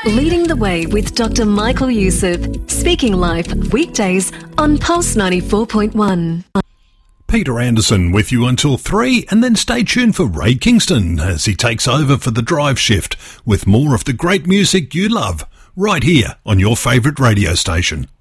Leading the Way with Dr. Michael Youssef. Speaking live weekdays on Pulse 94.1. Peter Anderson with you until 3, and then stay tuned for Ray Kingston as he takes over for the drive shift with more of the great music you love right here on your favourite radio station.